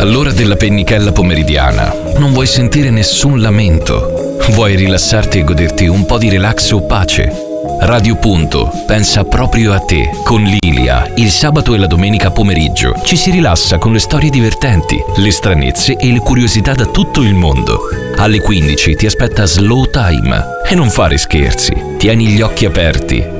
All'ora della pennichella pomeridiana non vuoi sentire nessun lamento, vuoi rilassarti e goderti un po' di relax o pace. Radio Punto pensa proprio a te. Con Lilia, il sabato e la domenica pomeriggio ci si rilassa con le storie divertenti, le stranezze e le curiosità da tutto il mondo. Alle 15 ti aspetta Slow Time e non fare scherzi. Tieni gli occhi aperti